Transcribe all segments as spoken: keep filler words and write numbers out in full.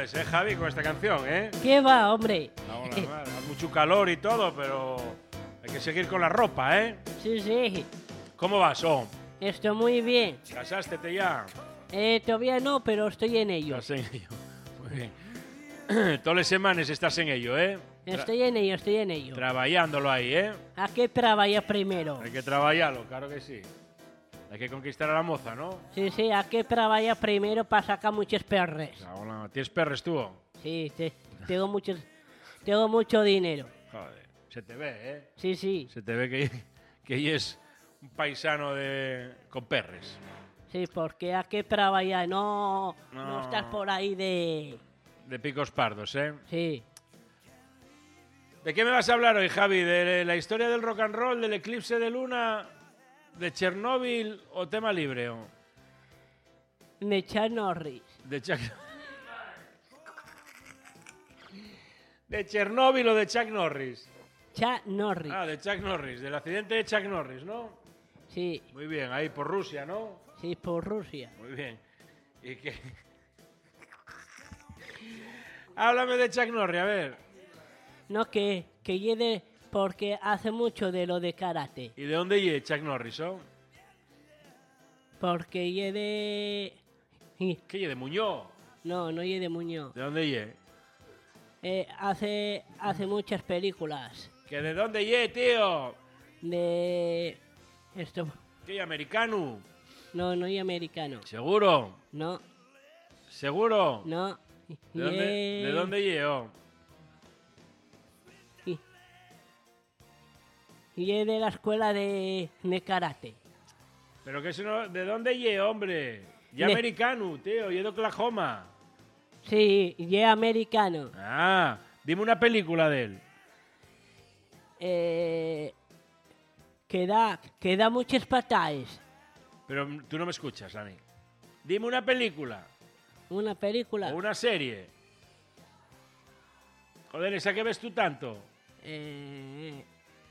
jodes, ¿eh, Javi, con esta canción, eh? ¿Qué va, hombre? No, no, no, hace mucho calor y todo, pero hay que seguir con la ropa, ¿eh? Sí, sí. ¿Cómo vas, oh? Estoy muy bien. ¿Casástete ya? Eh, todavía no, pero estoy en ello. Estás en ello. Muy bien. Todas las semanas estás en ello, ¿eh? Estoy en ello, estoy en ello. Trabajándolo ahí, ¿eh? ¿A qué trabajar primero? Hay que trabajarlo, claro que sí. Hay que conquistar a la moza, ¿no? Sí, sí, ¿a qué trabajar primero para sacar muchos perres? No, no, ¿tienes perres tú? Sí, sí, tengo muchos, tengo mucho dinero. Joder, se te ve, ¿eh? Sí, sí, Se te ve que, que es un paisano de con perres. sí, porque ¿a qué trabajar? No, No. no estás por ahí de... De picos pardos, ¿eh? Sí. ¿De qué me vas a hablar hoy, Javi? ¿De la historia del rock and roll, del eclipse de luna, de Chernóbil o tema libre? O? De Chuck Norris. De Chuck... ¿De Chernóbil o de Chuck Norris? Chuck Norris. Ah, de Chuck Norris, del accidente de Chuck Norris, ¿no? Sí, Muy bien, ahí por Rusia, ¿no? sí, por Rusia. Muy bien. ¿Y qué? Háblame de Chuck Norris, a ver. No, que, que llegue porque hace mucho de lo de karate. ¿Y de dónde llega Chuck Norris, oh? Porque llegue... y- ¿Qué llega de Muñoz? No, no llegue de Muñoz. ¿De dónde llega? Eh, hace, hace muchas películas ¿Que de dónde llega, tío? de... Esto... ¿Qué llega, americano? No, no y americano. ¿Seguro? No, ¿Seguro? no. ¿De dónde, Ye- ¿de dónde llegó? y- y es de la escuela de, de karate. ¿Pero que eso no, ¿de dónde llegó, hombre? Ya Ne- americano, tío, y de Oklahoma. Sí, y es americano. Ah, dime una película de él. Eh, que da, que da muchas patadas. Pero tú no me escuchas a mí. Dime una película Una película. o una serie. Joder, ¿esa que ves tú tanto? Eh,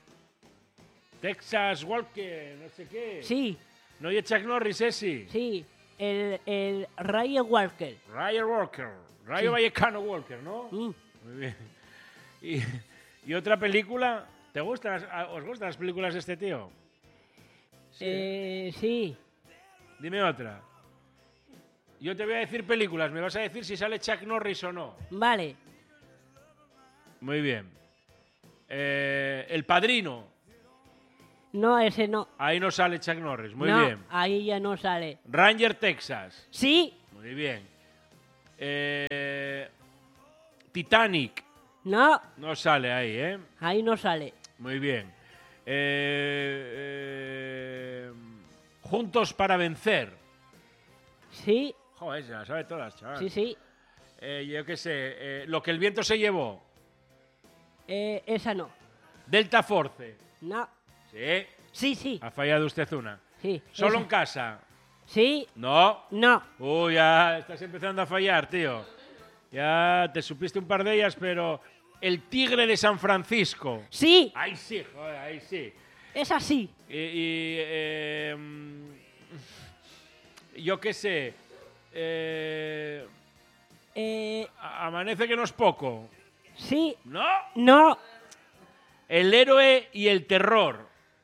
Texas Walker, no sé qué. sí, ¿No oye Chuck Norris ese? sí. El, el Ryan Walker. Ryan Walker. Rayo Sí. Vallecano Walker, ¿no? Mm, Muy bien. ¿Y, y otra película? ¿Te gustan, las- ¿Os gustan las películas de este tío? Sí. eh, sí. Dime otra. Yo te voy a decir películas, me vas a decir si sale Chuck Norris o no. Vale. Muy bien. Eh, El Padrino. No, ese no. Ahí no sale Chuck Norris. Muy no, bien. ahí ya no sale. Ranger, Texas. Sí, Muy bien. Eh, Titanic. no, No sale ahí, ¿eh? ahí no sale. Muy bien. Eh, eh, Juntos para vencer. Sí, Joder, se la sabe todas, chaval. sí, sí. Eh, yo qué sé. eh, Lo que el viento se llevó. Eh, esa no. Delta Force. No. Sí. Sí, sí. Ha fallado usted una. Sí. Solo esa. en casa. Sí, No. no. Uy, ya estás empezando a fallar, tío. Ya te supiste un par de ellas, pero... El Tigre de San Francisco. Sí, Ahí sí, joder, ahí sí. es así. Y... y, eh, yo qué sé. Eh, Eh, a- amanece que no es poco. sí, ¿No? no. El héroe y el terror.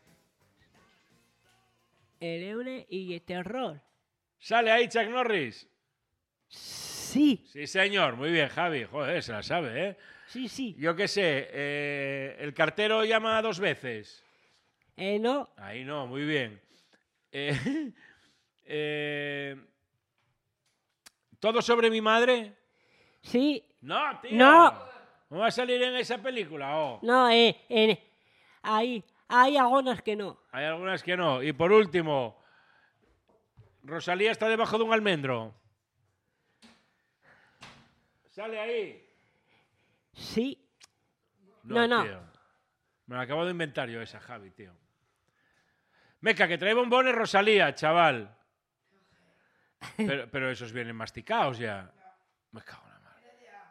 El héroe y el terror. ¿Sale ahí Chuck Norris? Sí, Sí, señor. Muy bien, Javi. Joder, se la sabe, ¿eh? sí, sí. Yo qué sé. eh, el cartero llama dos veces. Eh, no. Ahí no, muy bien. Eh, eh, ¿Todo sobre mi madre? Sí, No, tío. No. ¿No va a salir en esa película? Oh. no, eh, eh, ahí, hay algunas que no. Hay algunas que no. Y por último, Rosalía está debajo de un almendro. ¿Sale ahí? Sí, No, no. Tío. Me la acabo de inventar yo esa, Javi, tío. Meca, que trae bombones Rosalía, chaval. Pero, pero esos vienen masticados ya. Me cago en la madre.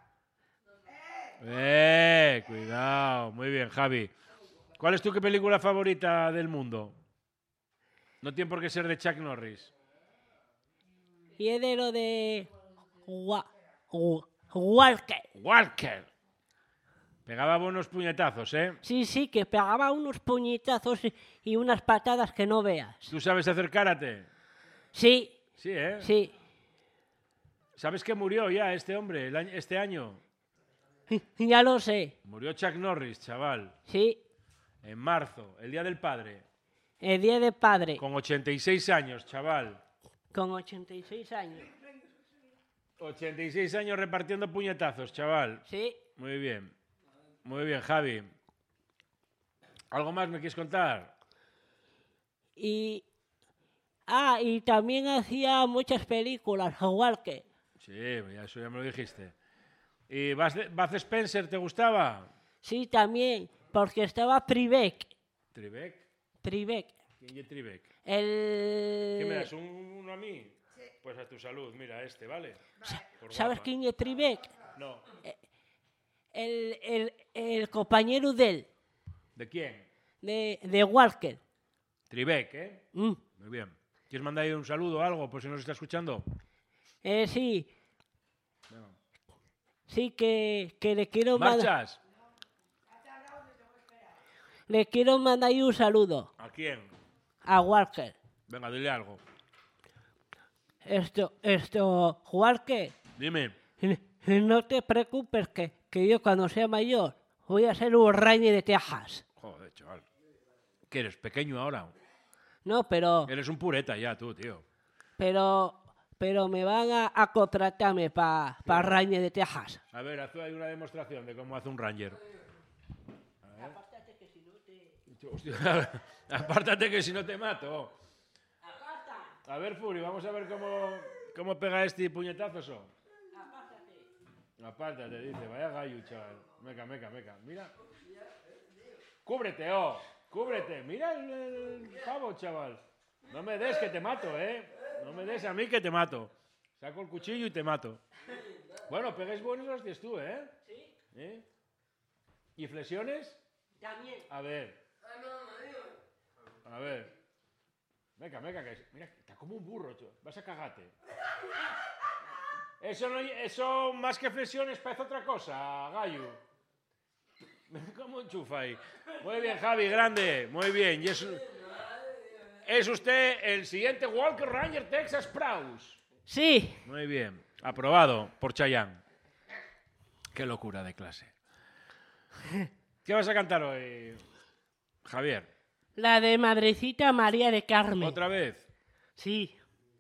Eh, cuidado. Muy bien, Javi. ¿Cuál es tu qué película favorita del mundo? No tiene por qué ser de Chuck Norris. y es de lo de... Gua, gu- Walker. Walker. Pegaba buenos puñetazos, ¿eh? Sí, sí, que pegaba unos puñetazos y, y unas patadas que no veas. ¿Tú sabes hacer karate? Sí, Sí, ¿eh? sí. ¿Sabes que murió ya este hombre el año- este año? Ya lo sé. Murió Chuck Norris, chaval. Sí. En marzo, el Día del Padre. El Día de Padre. Con ochenta y seis años, chaval. Con ochenta y seis años. ochenta y seis años repartiendo puñetazos, chaval. Sí. Muy bien. Muy bien, Javi. ¿Algo más me quieres contar? Y... Ah, y también hacía muchas películas, Walker. Sí, ya eso ya me lo dijiste. ¿Y Bud Bud Spencer te gustaba? Sí, también, porque estaba Privek. ¿Tribeck? Privek. ¿Quién es Tribeck? El... ¿Qué me das? ¿Un- ¿Uno a mí? Pues a tu salud, mira, este, ¿vale? Por ¿Sabes guapa. quién es Privek? No. El, el, el compañero de él, ¿De quién? de, de Walker. Tribeck, ¿eh? Mm. Muy bien. ¿Quieres mandar ahí un saludo o algo, por si nos está escuchando? Eh, sí, No. sí que, que le quiero mandar... ¿Marchas? Le quiero mandar ahí un saludo ¿A quién? a Walker. Venga, dile algo. Esto, esto, Walker, Dime. no te preocupes que, que yo cuando sea mayor voy a ser un Ranger de Texas. Joder, chaval. ¿Qué eres? ¿Pequeño ahora? No, pero, Eres un pureta ya, tú, tío. pero, pero me van a, a contratarme para pa Ranger de Texas. A ver, haz ahí una demostración de cómo hace un ranger. A ver. Hostia, apártate que si no te mato. A ver, Furi, vamos a ver cómo, cómo pega este puñetazo. Eso. Apártate, dice. Vaya gallo, chaval. Meca, meca, meca. Mira. Cúbrete, oh. Cúbrete. Mira el, el pavo, chaval. No me des que te mato, ¿eh? No me des a mí que te mato. Saco el cuchillo y te mato. Bueno, pegues buenos hostias tú, ¿eh? Sí, ¿Eh? ¿Y flexiones? también. A ver. A ver. Meca, meca, que es- mira, está como un burro, tío. Vas a cagarte. Eso, no, eso más que flexiones parece otra cosa, gallo. ¿Cómo enchufa ahí? Muy bien, Javi, grande. Muy bien. Y es, es usted el siguiente Walker Ranger Texas Praus. Sí, Muy bien. Aprobado por Chayanne. Qué locura de clase. ¿Qué vas a cantar hoy, Javier? la de Madrecita María de Carmen. ¿Otra vez? Sí,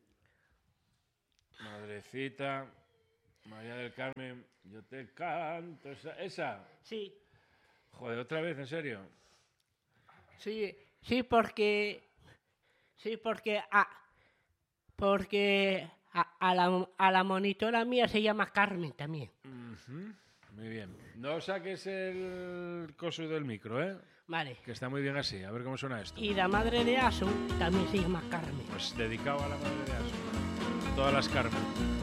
Madrecita, María del Carmen, yo te canto. Esa, esa. sí, Joder, otra vez, en serio. sí, sí, porque, sí, porque, a, porque a, a la, a la monitora mía se llama Carmen también. Ujú, muy bien. No saques el coso del micro, ¿eh? Vale. Que está muy bien así. A ver cómo suena esto. Y la madre de Asun también se llama Carmen. Pues dedicado a la madre de Asu. Todas las Carmen.